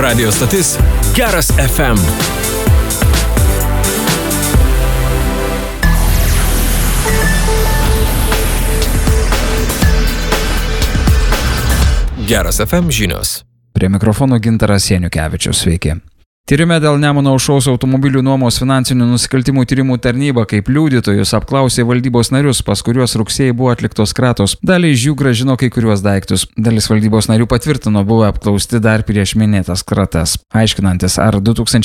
Radio stotis Geras FM. Geras FM žinios. Prie mikrofono Gintaras Janukevičius, sveiki. Tyrime dėl Nemuno aušros automobilių nuomos finansinių nusikaltimų tyrimų tarnyba kaip liudytojus apklausė valdybos narius, pas kuriuos rugsėjį buvo atliktos kratos. Dalį iš jų grąžino kai kuriuos daiktus. Dalis valdybos narių patvirtino buvo apklausti dar prieš minėtas kratas. Aiškinantis, ar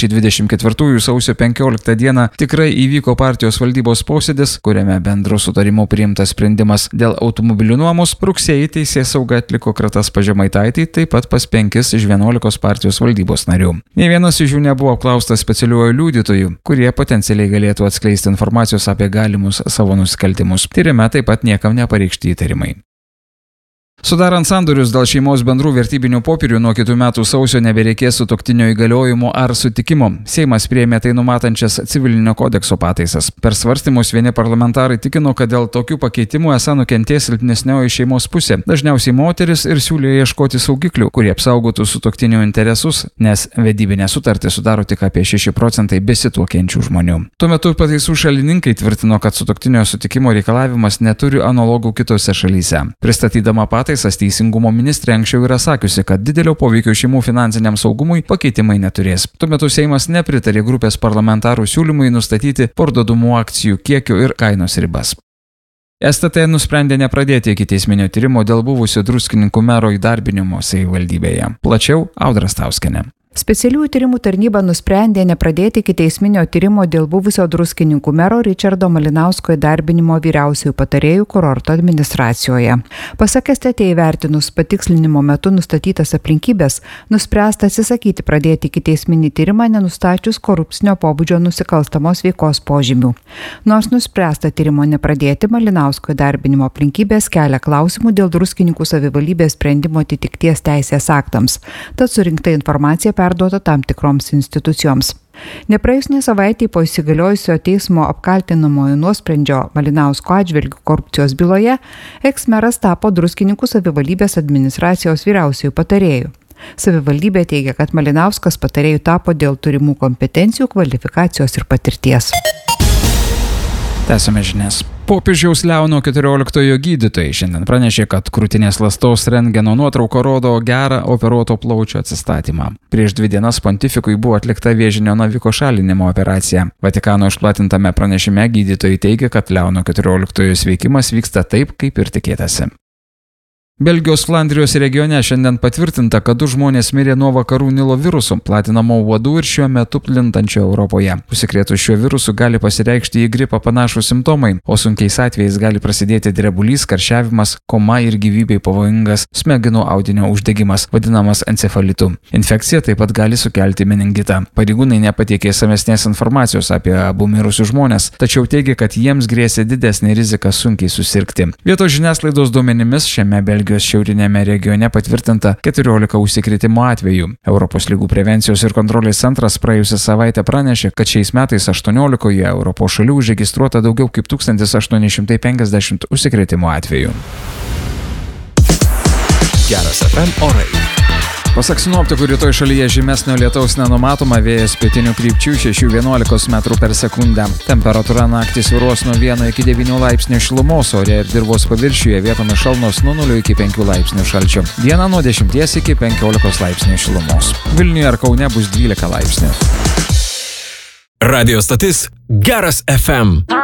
2024 sausio 15 dieną tikrai įvyko partijos valdybos posėdis, kuriame bendru sutarimu priimtas sprendimas dėl automobilių nuomos, rugsėjį teisėsauga atliko kratas pas Žemaitaitį, taip pat pas 5 iš 11 partijos valdybos narių. Nė vienas iš jų nebuvo apklaustas specialiuoju liudytoju, kurie potencialiai galėtų atskleisti informacijos apie galimus savo nusikaltimus. Tyrime taip pat niekam nepareikšti įtarimai. Sudarant sandorius dėl šeimos bendrų vertybinių popierių nuo kitų metų sausio nebereikės sutuoktinio įgaliojimo ar sutikimo. Seimas priėmė tai numatančias civilinio kodekso pataisas. Per svarstymus vieni parlamentarai tikino, kad dėl tokių pakeitimų esą nukentės silpnesnioji šeimos pusė, dažniausiai moteris, ir siūlė ieškoti saugiklių, kurie apsaugotų sutuoktinių interesus, nes vedybinę sutartį sudaro tik apie 6% besituokiančių žmonių. Tuo metu pataisų šalininkai tvirtino, kad sutuoktinio sutikimo reikalavimas neturi analogų kitose šalyse. Pristatydama pataisas, Teisingumo ministrė anksčiau yra sakiusi, kad didelio poveikio šeimų finansiniam saugumui pakeitimai neturės. Tuo metu Seimas nepritarė grupės parlamentarų siūlymui nustatyti parduodamų akcijų kiekio ir kainos ribas. STT nusprendė nepradėti ikiteisminio tyrimo dėl buvusio Druskininkų mero įdarbinimo savivaldybėje. Plačiau Audra Stauskienė. Specialiųjų tyrimų tarnyba nusprendė nepradėti ikiteisminio tyrimo dėl buvusio Druskininkų mero Ričardo Malinausko įdarbinimo vyriausiųjų patarėjų kurorto administracijoje. Pasak STT įvertinus patikslinimo metu nustatytas aplinkybės, nuspręsta atsisakyti pradėti ikiteisminį tyrimą nenustačius korupcinio pobūdžio nusikalstamos veikos požymių. Nors nuspręsta tyrimo nepradėti, Malinausko įdarbinimo aplinkybės kelia klausimų dėl Druskininkų savivaldybės sprendimo atitikties teisės aktams. Tad surinkta informacija perduota tam tikroms institucijoms. Nepraėjus nė savaitei po įsigaliojusio teismo apkaltinamojo nuosprendžio Malinausko atžvilgiu korupcijos byloje, eksmeras tapo Druskininkų savivaldybės administracijos vyriausiųjų patarėjų. Savivaldybė teigia, kad Malinauskas patarėjų tapo dėl turimų kompetencijų, kvalifikacijos ir patirties. Tęsiame žinias. Popiežiaus Leono XIV gydytojai šiandien pranešė, kad krūtinės ląstos rentgeno nuotrauka rodo gerą operuoto plaučio atsistatymą. Prieš 2 dienas pontifikui buvo atlikta vėžinio naviko šalinimo operacija. Vatikano išplatintame pranešime gydytojai teigia, kad Leono XIV sveikimas vyksta taip, kaip ir tikėtasi. Belgijos Flandrijos regione šiandien patvirtinta, kad 2 žmonės mirė nuo vakarų Nilo virusų, platinamo uodų ir šiuo metu plintančio Europoje. Užsikrėtus šiuo virusu gali pasireikšti į gripą panašūs simptomai, o sunkiais atvejais gali prasidėti drebulys, karščiavimas, koma ir gyvybei pavojingas smegenų audinio uždegimas, vadinamas encefalitu. Infekcija taip pat gali sukelti meningitą. Pareigūnai nepateikė išsamesnės informacijos apie abu mirusius žmones, tačiau teigia, kad jiems grėsė didesnė rizika sunkiai susirgti. Vietos žiniasklaidos duomenimis šiame Belgijos šiaurinėme regione patvirtinta 14 užsikrėtimo atvejų. Europos ligų prevencijos ir kontrolės centras praėjusią savaitę pranešė, kad šiais metais 18 Europos šalių užregistruota daugiau kaip 1850 užsikrėtimo atvejų. Geras FM orai. Pasak sinoptikų, rytoj šalyje žymesnio lietaus nenumatoma, vėjas pietinių krypčių 6–11 m/s. Temperatūra naktį svyruos nuo 1 iki 9 laipsnių šilumos, ore ir dirvos paviršiuje vietomis šalnos nuo 0 iki 5 laipsnių šalčio. Dieną nuo 10 iki 15 laipsnių šilumos. Vilniuje ar Kaune bus 12 laipsnių. Radio stotis Geras FM.